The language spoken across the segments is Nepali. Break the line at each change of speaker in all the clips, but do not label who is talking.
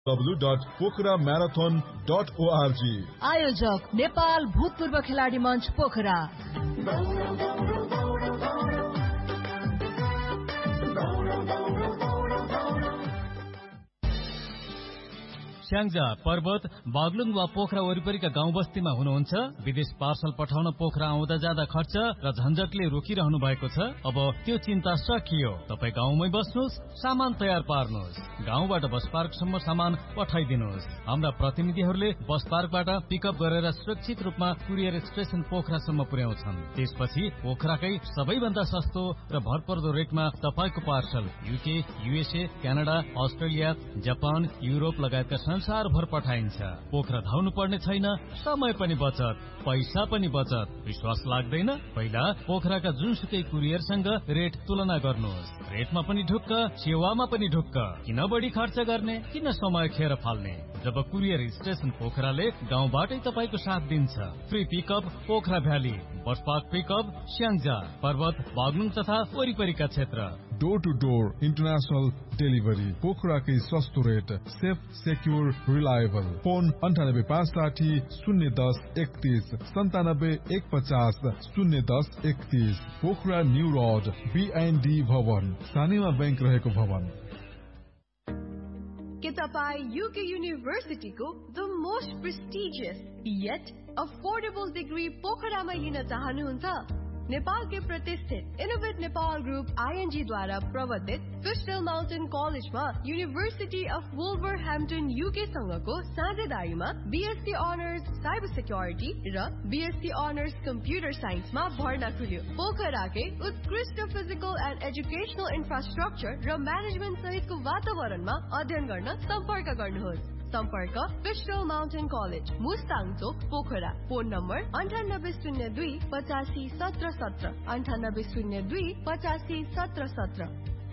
www.pokramarathon.org।
आयोजक नेपाल भूतपूर्व खेलाडी मञ्च पोखरा।
स्याङ्जा पर्वत बागलुङ वा पोखरा वरिपरिका गाउँ बस्तीमा हुनुहुन्छ, विदेश पार्सल पठाउन पोखरा आउँदा जाँदा खर्च र झन्झटले रोकिरहनु भएको छ। अब त्यो चिन्ता सकियो। तपाईँ गाउँमै बस्नुहोस्, सामान तयार पार्नुहोस्, गाउँबाट बस पार्कसम्म सामान पठाइदिनुहोस्। हाम्रा प्रतिनिधिहरूले बस पार्कबाट पिकअप गरेर सुरक्षित रूपमा कुरियर स्टेशन पोखरासम्म पुर्याउँछन्। त्यसपछि पोखराकै सबैभन्दा सस्तो र भरपर्दो रेटमा तपाईँको parcel UK, USA, Canada, Australia, Japan, Europe लगायतका संसारभर पठाइन्छ। पोखरा धाउनु पर्ने छैन, समय पनि बचत, पैसा पनि बचत। विश्वास लाग्दैन? पहिला पोखराका जुनसुकै कुरियरसँग रेट तुलना गर्नुहोस्। रेटमा पनि ढुक्क, सेवामा पनि ढुक्क। किन बढी खर्च गर्ने, किन समय खेर फाल्ने? जब कुरियर स्टेशन पोखराले गाउँबाटै तपाईँको साथ दिन्छ। Free pickup Pokhara valley, bus park pickup Syangja, पर्वत बागलुङ तथा वरिपरिका क्षेत्र।
Door two door international delivery, पोखराकै सस्तो rate, safe, secure, reliable. Phone 9856 010 31 97 150 010 31। Pokhara new road, BND भवन, सानेमा बैंक रहेको भवन।
के तपाईँ UK युनिभर्सिटीको the most prestigious yet affordable degree पोखरामा लिन चाहनुहुन्छ? नेपालकै प्रतिष्ठित इनोभेट नेपाल ग्रुप ING द्वारा प्रवर्तित फिस्टल माउन्टेन कलेजमा university of वुल्भरह्याम्पटन UK सँगको साझेदारीमा BSc honours cyber security र BSc अनर्स कम्प्युटर साइन्समा भर्ना खुल्यो। पोखराकै उत्कृष्ट फिजिकल एन्ड एजुकेशनल इन्फ्रास्ट्रक्चर र म्यानेजमेन्ट सहितको वातावरणमा अध्ययन गर्न सम्पर्क गर्नुहोस्। सम्पर्क फिस्टल माउन्टेन कलेज, मुस्ताङ चोक, पोखरा। Phone number 9802 85 17 17 9802 85 17 17।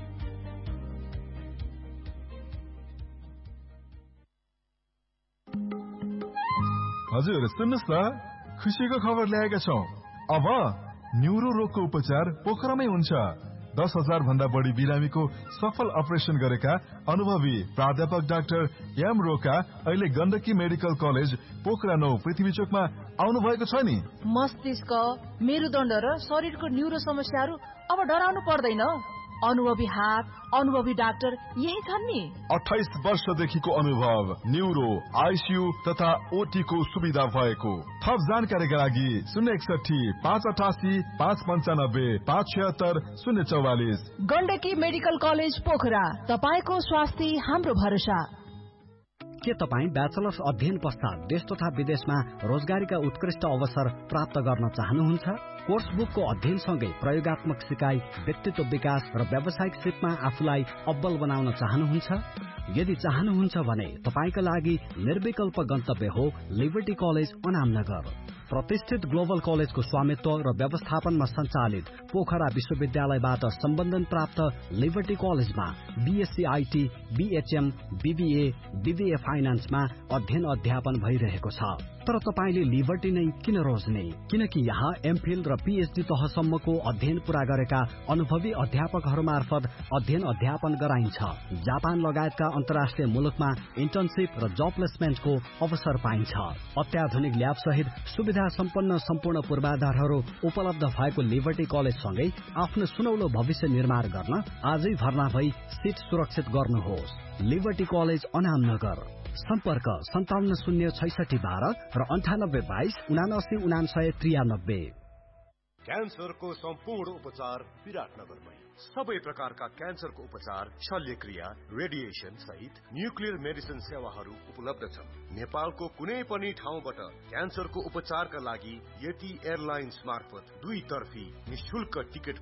हजुर सुन्नुहोस् न, खुसीको खबर ल्याएका छौं। अब न्युरो रोगको उपचार पोखरामै हुन्छ। 10,000 भन्दा बढी बिरामीको सफल अपरेसन गरेका अनुभवी प्राध्यापक डाक्टर एम रोका अहिले गण्डकी मेडिकल कलेज पोखरा 9 पृथ्वी चोकमा आउनु भएको छ नि।
मस्तिष्क, मेरुदण्ड र शरीरको न्युरो समस्याहरू अब डराउनु पर्दैन। अनुभवी हात, अनुभवी डाक्टर यही छन् नि।
28 वर्षदेखिको अनुभव, न्युरो, आइसियु तथा ओटी को सुविधा भएको। थप जानकारीका लागि 061 588 595 576 044।
गण्डकी मेडिकल कलेज पोखरा, तपाईको स्वास्थ्य हाम्रो भरोसा।
के तपाईँ ब्याचलर्स अध्ययन पश्चात देश तथा विदेशमा रोजगारीका उत्कृष्ट अवसर प्राप्त गर्न चाहनुहुन्छ? कोर्स बुकको अध्ययनसँगै प्रयोगात्मक सिकाइ, व्यक्तित्व विकास र व्यावसायिक सिपमा आफूलाई अब्बल बनाउन चाहनुहुन्छ? यदि चाहनुहुन्छ भने तपाईका लागि निर्विकल्प गन्तव्य हो लिबर्टी कलेज अनामनगर। प्रतिष्ठित ग्लोबल कलेजको स्वामित्व र व्यवस्थापनमा सञ्चालित पोखरा विश्वविद्यालयबाट सम्बन्धन प्राप्त लिबर्टी कलेजमा BSc IT, BHM, BBA, BBA फाइनान्समा अध्ययन अध्यापन भइरहेको छ। तर तपाईले लिबर्टी नै किन रोज्ने? किनकि यहाँ एमफिल र PhD तहसम्मको अध्ययन पूरा गरेका अनुभवी अध्यापकहरू मार्फत अध्ययन अध्यापन गराइन्छ। जापान लगायतका अन्तर्राष्ट्रिय मुलुकमा इन्टर्नशिप र जब प्लेसमेन्टको अवसर पाइन्छ। अत्याधुनिक ल्याब सहित सुविधा सम्पन्न सम्पूर्ण पूर्वाधारहरू उपलब्ध भएको लिबर्टी कलेजसँगै आफ्नो सुनौलो भविष्य निर्माण गर्न आजै भर्ना भई सिट सुरक्षित गर्नुहोस्। Liberty college Anamnagar. सम्पर्क 57 066 12 र 98 22 79 99 93।
क्यान्सरको सम्पूर्ण उपचार विराटनगरमै। सबै प्रकारका क्यान्सरको उपचार, शल्यक्रिया, रेडिएसन सहित न्युक्लियर मेडिसिन सेवाहरू उपलब्ध छन्। नेपालको कुनै पनि ठाउँबाट क्यान्सरको उपचारका लागि यति एयरलाइन्स मार्फत 2 तर्फी निशुल्क टिकट